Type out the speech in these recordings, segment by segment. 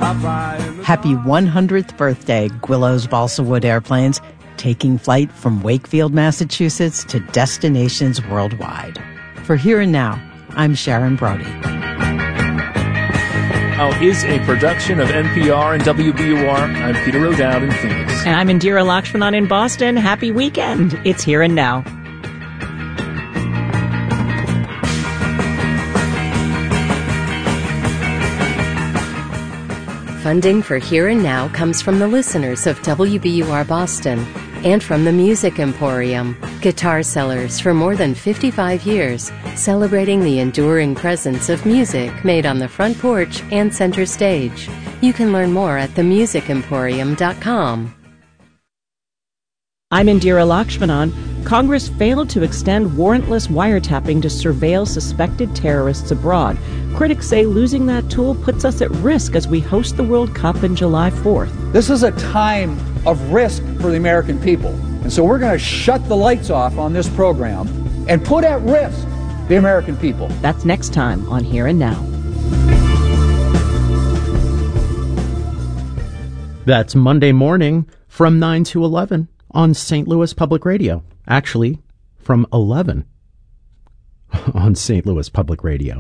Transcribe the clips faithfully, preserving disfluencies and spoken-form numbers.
Happy one hundredth birthday, Gwillows Balsa Wood Airplanes, taking flight from Wakefield, Massachusetts to destinations worldwide. For Here and Now, I'm Sharon Brody. Now is a production of N P R and W B U R. I'm Peter O'Dowd in Phoenix. And I'm Indira Lakshmanan in Boston. Happy weekend. It's Here and Now. Funding for Here and Now comes from the listeners of W B U R Boston and from the Music Emporium, guitar sellers for more than fifty-five years, celebrating the enduring presence of music made on the front porch and center stage. You can learn more at the music emporium dot com. I'm Indira Lakshmanan. Congress failed to extend warrantless wiretapping to surveil suspected terrorists abroad. Critics say losing that tool puts us at risk as we host the World Cup on July fourth. This is a time of risk for the American people. And so we're going to shut the lights off on this program and put at risk the American people. That's next time on Here and Now. That's Monday morning from nine to eleven on Saint Louis Public Radio. Actually, from eleven on Saint Louis Public Radio.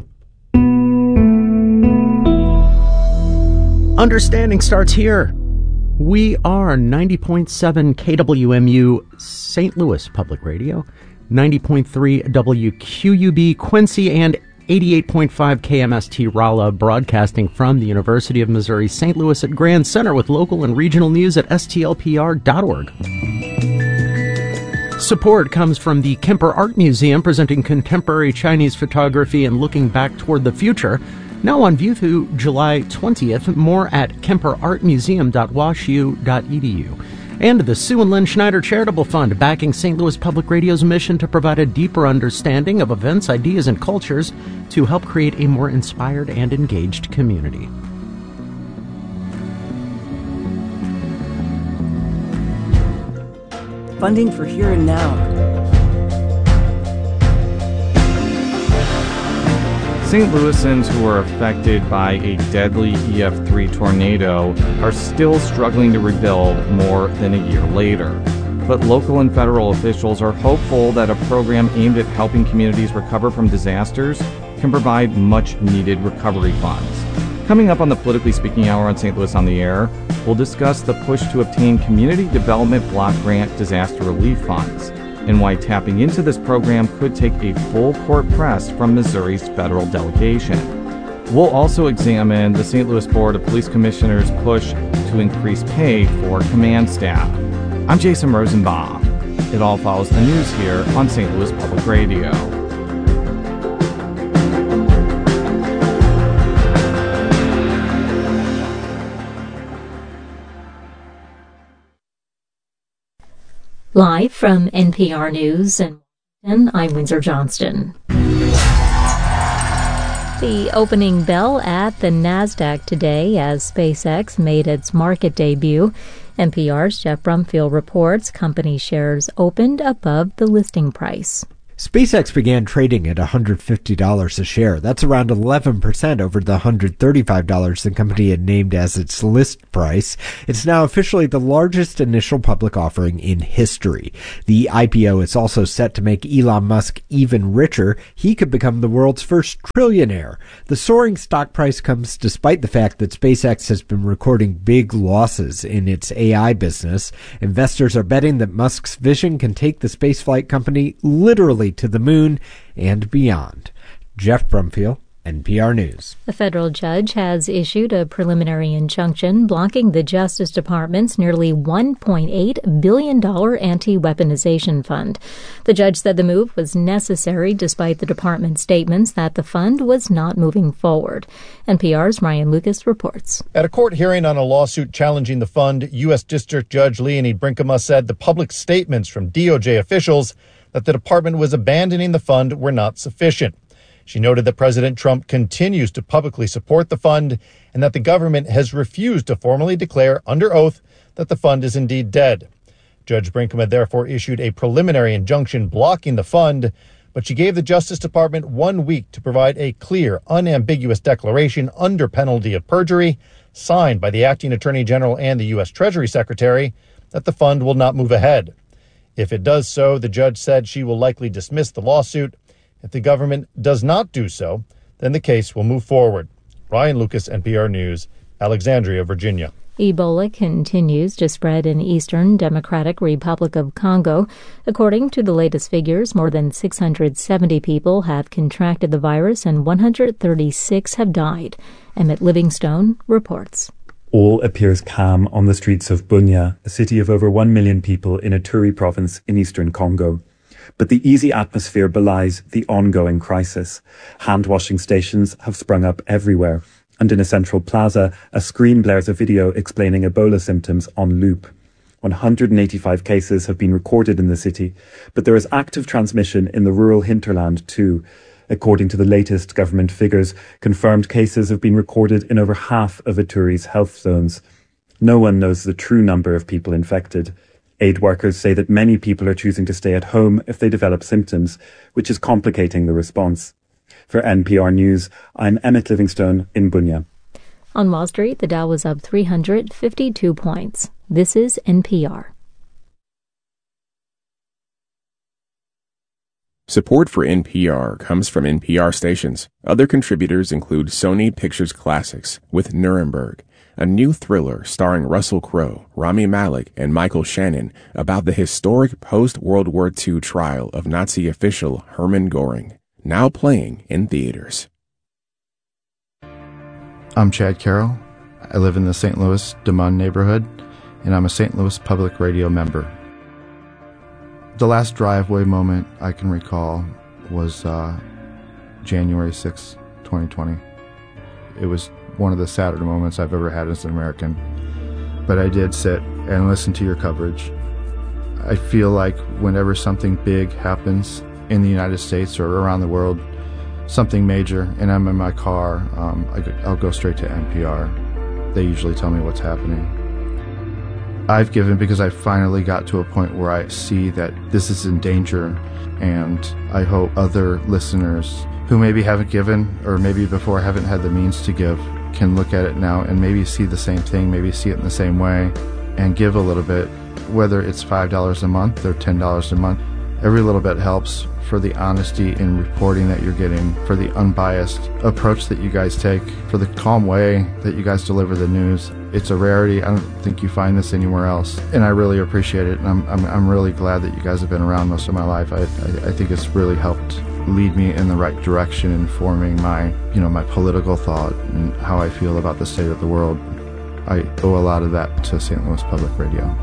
Understanding starts here. We are ninety point seven K W M U Saint Louis Public Radio, ninety point three W Q U B Quincy, and eighty-eight point five K M S T Rolla, broadcasting from the University of Missouri Saint Louis at Grand Center with local and regional news at S T L P R dot org. Support comes from the Kemper Art Museum, presenting contemporary Chinese photography and looking back toward the future. Now on view through July twentieth. More at kemper art museum dot wash u dot e d u. And the Sue and Lynn Schneider Charitable Fund, backing Saint Louis Public Radio's mission to provide a deeper understanding of events, ideas, and cultures to help create a more inspired and engaged community. Funding for Here and Now. Saint Louisans who are affected by a deadly E F three tornado are still struggling to rebuild more than a year later. But local and federal officials are hopeful that a program aimed at helping communities recover from disasters can provide much-needed recovery funds. Coming up on the Politically Speaking Hour on Saint Louis on the Air, we'll discuss the push to obtain Community Development Block Grant disaster relief funds and why tapping into this program could take a full-court press from Missouri's federal delegation. We'll also examine the Saint Louis Board of Police Commissioners' push to increase pay for command staff. I'm Jason Rosenbaum. It all follows the news here on Saint Louis Public Radio. Live from N P R News in Washington, I'm Windsor Johnston. The opening bell at the NASDAQ today as SpaceX made its market debut. N P R's Jeff Brumfield reports company shares opened above the listing price. SpaceX began trading at one hundred fifty dollars a share. That's around eleven percent over the one hundred thirty-five dollars the company had named as its list price. It's now officially the largest initial public offering in history. The I P O is also set to make Elon Musk even richer. He could become the world's first trillionaire. The soaring stock price comes despite the fact that SpaceX has been recording big losses in its A I business. Investors are betting that Musk's vision can take the spaceflight company literally to the moon and beyond. Jeff Brumfield, N P R News. A federal judge has issued a preliminary injunction blocking the Justice Department's nearly one point eight billion dollars anti-weaponization fund. The judge said the move was necessary despite the department's statements that the fund was not moving forward. N P R's Ryan Lucas reports. At a court hearing on a lawsuit challenging the fund, U S. District Judge Leonie Brinkema said the public statements from D O J officials that the department was abandoning the fund were not sufficient. She noted that President Trump continues to publicly support the fund and that the government has refused to formally declare under oath that the fund is indeed dead. Judge Brinkema therefore issued a preliminary injunction blocking the fund, but she gave the Justice Department one week to provide a clear, unambiguous declaration under penalty of perjury, signed by the acting Attorney General and the U S Treasury Secretary, that the fund will not move ahead. If it does so, the judge said she will likely dismiss the lawsuit. If the government does not do so, then the case will move forward. Ryan Lucas, N P R News, Alexandria, Virginia. Ebola continues to spread in eastern Democratic Republic of Congo. According to the latest figures, more than six hundred seventy people have contracted the virus and one hundred thirty-six have died. Emmett Livingstone reports. All appears calm on the streets of Bunia, a city of over one million people in Ituri province in eastern Congo. But the easy atmosphere belies the ongoing crisis. Hand-washing stations have sprung up everywhere. And in a central plaza, a screen blares a video explaining Ebola symptoms on loop. one hundred eighty-five cases have been recorded in the city, but there is active transmission in the rural hinterland too. According to the latest government figures, confirmed cases have been recorded in over half of Ituri's health zones. No one knows the true number of people infected. Aid workers say that many people are choosing to stay at home if they develop symptoms, which is complicating the response. For N P R News, I'm Emmett Livingstone in Bunia. On Wall Street, the Dow was up three hundred fifty-two points. This is N P R. Support for N P R comes from N P R stations. Other contributors include Sony Pictures Classics with Nuremberg, a new thriller starring Russell Crowe, Rami Malek, and Michael Shannon about the historic post-World War Two trial of Nazi official Hermann Göring. Now playing in theaters. I'm Chad Carroll. I live in the Saint Louis Demond neighborhood, and I'm a Saint Louis Public Radio member. The last driveway moment I can recall was uh, January sixth, twenty twenty. It was one of the sadder moments I've ever had as an American. But I did sit and listen to your coverage. I feel like whenever something big happens in the United States or around the world, something major, and I'm in my car, um, I, I'll go straight to N P R. They usually tell me what's happening. I've given because I finally got to a point where I see that this is in danger, and I hope other listeners who maybe haven't given, or maybe before haven't had the means to give, can look at it now and maybe see the same thing, maybe see it in the same way, and give a little bit, whether it's five dollars a month or ten dollars a month. Every little bit helps for the honesty in reporting that you're getting, for the unbiased approach that you guys take, for the calm way that you guys deliver the news. It's a rarity. I don't think you find this anywhere else, and I really appreciate it. And I'm I'm, I'm really glad that you guys have been around most of my life. I, I I think it's really helped lead me in the right direction in forming my you know my political thought and how I feel about the state of the world. I owe a lot of that to Saint Louis Public Radio.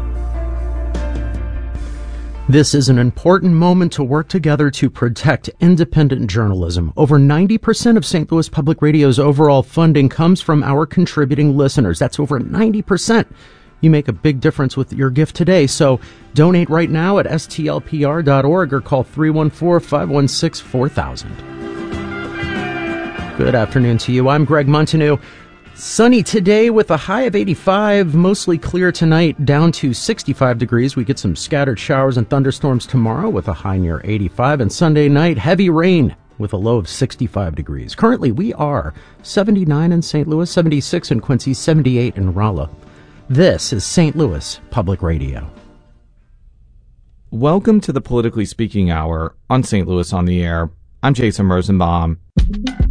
This is an important moment to work together to protect independent journalism. Over ninety percent of Saint Louis Public Radio's overall funding comes from our contributing listeners. That's over ninety percent. You make a big difference with your gift today, so donate right now at S T L P R dot org or call three one four, five one six, four thousand. Good afternoon to you. I'm Greg Montanue. Sunny today with a high of eighty-five, mostly clear tonight, down to sixty-five degrees. We get some scattered showers and thunderstorms tomorrow with a high near eighty-five, and Sunday night, heavy rain with a low of sixty-five degrees. Currently, we are seventy-nine in Saint Louis, seventy-six in Quincy, seventy-eight in Rolla. This is Saint Louis Public Radio. Welcome to the Politically Speaking Hour on Saint Louis on the Air. I'm Jason Rosenbaum.